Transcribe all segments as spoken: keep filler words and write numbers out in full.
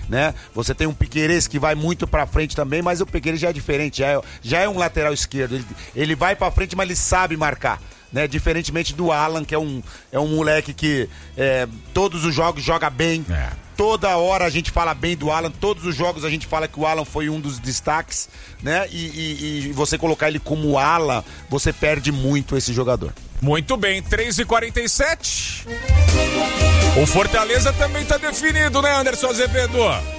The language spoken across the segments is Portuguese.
né? Você tem um Piquerez que vai muito pra frente também, mas o Piquerez já é diferente, já é, já é um lateral esquerdo. Ele, ele vai pra frente, mas ele sabe marcar, né? Diferentemente do Alan, que é um, é um moleque que é, todos os jogos joga bem. É. Toda hora a gente fala bem do Alan, todos os jogos a gente fala que o Alan foi um dos destaques, né? E, e, e você colocar ele como ala, você perde muito esse jogador. Muito bem, três e quarenta e sete. O Fortaleza também tá definido, né, Anderson Azevedo?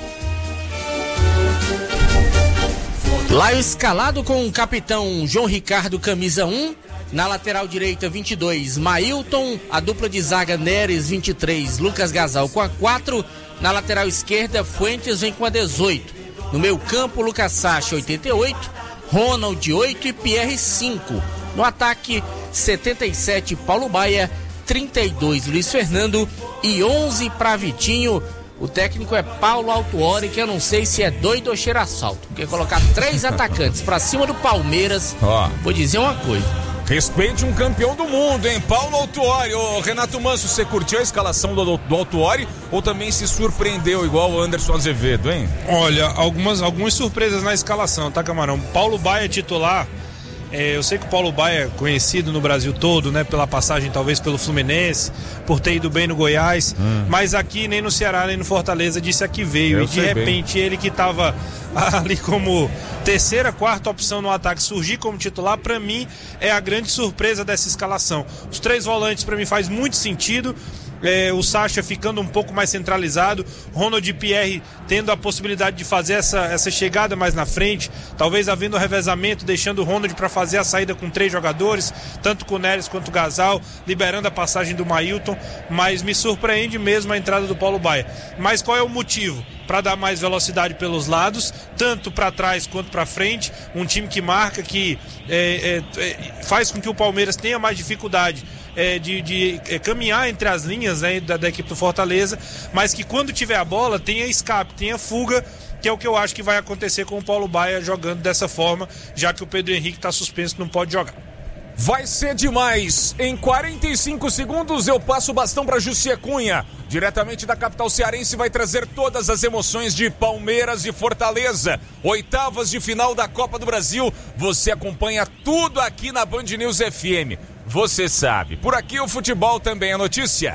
Lá escalado com o capitão João Ricardo, camisa um. Na lateral direita, vinte e dois, Mailton. A dupla de zaga, Neres, vinte e três, Lucas Gasal com a quatro. Na lateral esquerda, Fuentes vem com a dezoito. No meio campo, Lucas Sacha, oitenta e oito, Ronald, oito e Pierre, cinco. No ataque, setenta e sete, Paulo Baia, trinta e dois, Luiz Fernando e onze para Vitinho. O técnico é Paulo Autuori, que eu não sei se é doido ou cheira assalto. Porque colocar três atacantes pra cima do Palmeiras, oh. Vou dizer uma coisa. Respeite um campeão do mundo, hein? Paulo Autuori. Ô, Renato Manso, você curtiu a escalação do, do Autuori ou também se surpreendeu igual o Anderson Azevedo, hein? Olha, algumas, algumas surpresas na escalação, tá, Camarão? Paulo Baia titular. É, eu sei que o Paulo Baia é conhecido no Brasil todo, né? Pela passagem talvez pelo Fluminense, por ter ido bem no Goiás, hum. mas aqui nem no Ceará, nem no Fortaleza disse a que veio. Eu e de repente bem. Ele que estava ali como terceira, quarta opção no ataque, surgir como titular, para mim é a grande surpresa dessa escalação. Os três volantes para mim faz muito sentido. É, o Sacha ficando um pouco mais centralizado, Ronald e Pierre tendo a possibilidade de fazer essa, essa chegada mais na frente, talvez havendo revezamento, deixando o Ronald para fazer a saída com três jogadores, tanto com o Neres quanto o Gasal, liberando a passagem do Mailton, mas me surpreende mesmo a entrada do Paulo Baia. Mas qual é o motivo? Para dar mais velocidade pelos lados, tanto para trás quanto para frente, um time que marca, que é, é, é, faz com que o Palmeiras tenha mais dificuldade É, de, de é, caminhar entre as linhas, né, da, da equipe do Fortaleza, mas que quando tiver a bola tenha escape, tenha fuga, que é o que eu acho que vai acontecer com o Paulo Baia jogando dessa forma, já que o Pedro Henrique está suspenso, não pode jogar. Vai ser demais. Em quarenta e cinco segundos eu passo o bastão para Jussi Cunha, diretamente da capital cearense, vai trazer todas as emoções de Palmeiras e Fortaleza, oitavas de final da Copa do Brasil. Você acompanha tudo aqui na Band News F M. Você sabe, por aqui o futebol também é notícia.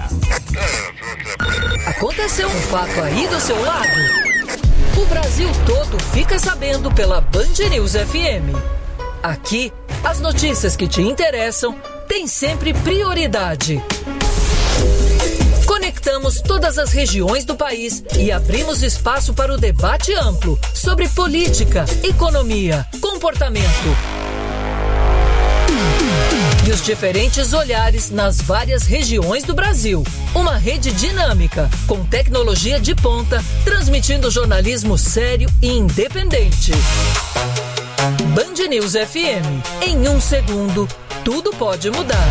Aconteceu um fato aí do seu lado? O Brasil todo fica sabendo pela Band News F M. Aqui, as notícias que te interessam têm sempre prioridade. Conectamos todas as regiões do país e abrimos espaço para o debate amplo sobre política, economia, comportamento e os diferentes olhares nas várias regiões do Brasil. Uma rede dinâmica, com tecnologia de ponta, transmitindo jornalismo sério e independente. Band News F M. Em um segundo, tudo pode mudar.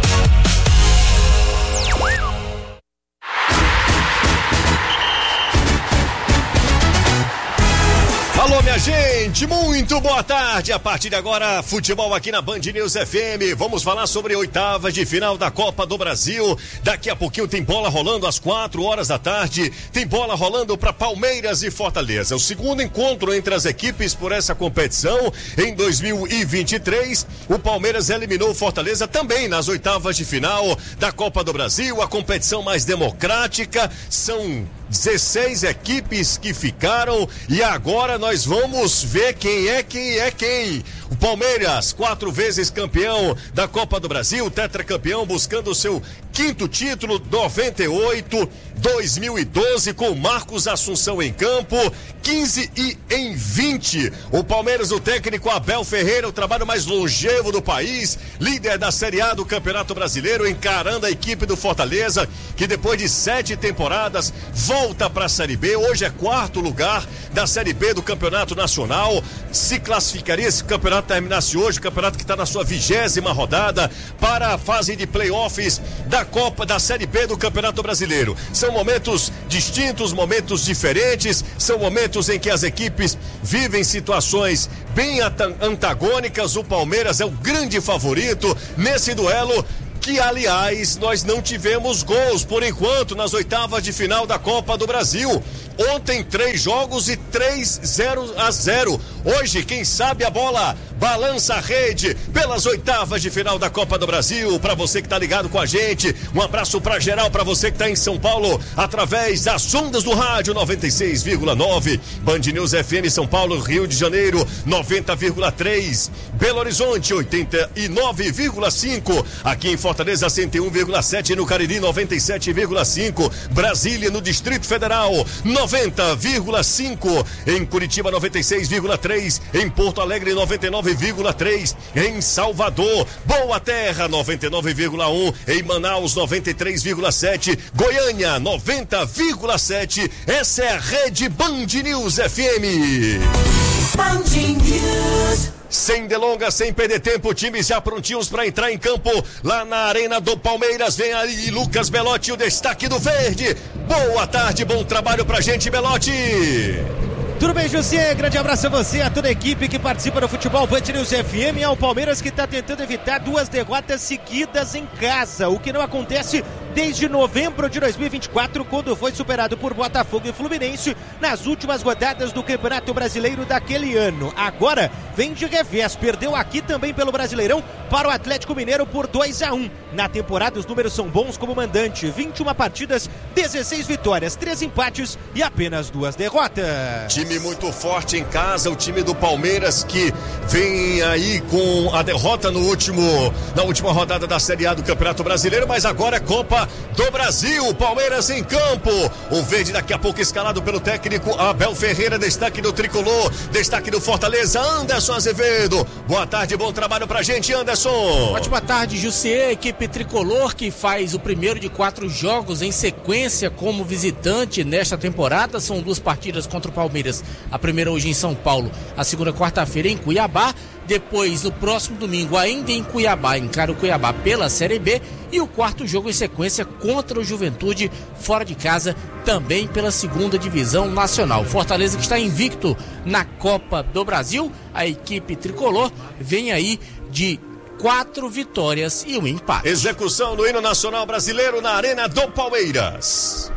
Alô, minha gente, muito boa tarde. A partir de agora, futebol aqui na Band News F M. Vamos falar sobre oitavas de final da Copa do Brasil. Daqui a pouquinho tem bola rolando às quatro horas da tarde. Tem bola rolando para Palmeiras e Fortaleza. O segundo encontro entre as equipes por essa competição em dois mil e vinte e três. O Palmeiras eliminou o Fortaleza também nas oitavas de final da Copa do Brasil. A competição mais democrática. São dezesseis equipes que ficaram e agora nós vamos ver quem é quem é quem. O Palmeiras, quatro vezes campeão da Copa do Brasil, tetracampeão, buscando o seu quinto título, noventa e oito, dois mil e doze, com Marcos Assunção em campo, quinze e em vinte. O Palmeiras, o técnico Abel Ferreira, o trabalho mais longevo do país, líder da Série A do Campeonato Brasileiro, encarando a equipe do Fortaleza, que depois de sete temporadas volta para a Série B. Hoje é quarto lugar da Série B do Campeonato Nacional. Se classificaria se o campeonato terminasse hoje, o campeonato que está na sua vigésima rodada, para a fase de playoffs da Copa da Série B do Campeonato Brasileiro. São momentos distintos, momentos diferentes, são momentos em que as equipes vivem situações bem antagônicas. O Palmeiras é o grande favorito nesse duelo, que aliás nós não tivemos gols por enquanto nas oitavas de final da Copa do Brasil. Ontem, três jogos e três zero a zero. Hoje, quem sabe a bola balança a rede pelas oitavas de final da Copa do Brasil. Para você que tá ligado com a gente, um abraço pra geral, para você que tá em São Paulo, através das ondas do rádio noventa e seis vírgula nove, Band News F M São Paulo, Rio de Janeiro, noventa vírgula três, Belo Horizonte, oitenta e nove vírgula cinco, aqui em Fortaleza, cento e um vírgula sete, no Cariri, noventa e sete vírgula cinco, Brasília, no Distrito Federal, noventa vírgula cinco, em Curitiba, noventa e seis vírgula três, em Porto Alegre, noventa e nove vírgula três, em Salvador, Boa Terra, noventa e nove vírgula um, em Manaus, noventa e três vírgula sete, Goiânia, noventa vírgula sete. Essa é a rede Band News F M. Band News. Sem delongas, sem perder tempo, times já prontinhos para entrar em campo lá na Arena do Palmeiras. Vem aí Lucas Belotti, o destaque do verde. Boa tarde, bom trabalho pra gente, Belotti. Tudo bem, José? Grande abraço a você, a toda a equipe que participa do futebol Band News F M. É o Palmeiras que está tentando evitar duas derrotas seguidas em casa, o que não acontece desde novembro de dois mil e vinte e quatro, quando foi superado por Botafogo e Fluminense nas últimas rodadas do Campeonato Brasileiro daquele ano. Agora vem de revés, perdeu aqui também pelo Brasileirão para o Atlético Mineiro por dois a um. Na temporada os números são bons como mandante, vinte e uma partidas, dezesseis vitórias, três empates e apenas duas derrotas. Time muito forte em casa, o time do Palmeiras, que vem aí com a derrota no último, na última rodada da Série A do Campeonato Brasileiro, mas agora é Copa do Brasil. Palmeiras em campo, o verde daqui a pouco escalado pelo técnico Abel Ferreira. Destaque do Tricolor, destaque do Fortaleza, Anderson Azevedo. Boa tarde, bom trabalho pra gente, Anderson. Ótima tarde, Jussier. Equipe Tricolor que faz o primeiro de quatro jogos em sequência como visitante nesta temporada. São duas partidas contra o Palmeiras, a primeira hoje em São Paulo, a segunda quarta-feira em Cuiabá. Depois, no próximo domingo, ainda em Cuiabá, encara o Cuiabá pela Série B. E o quarto jogo em sequência contra o Juventude, fora de casa, também pela segunda divisão nacional. Fortaleza que está invicto na Copa do Brasil. A equipe tricolor vem aí de quatro vitórias e um empate. Execução do hino nacional brasileiro na Arena do Palmeiras.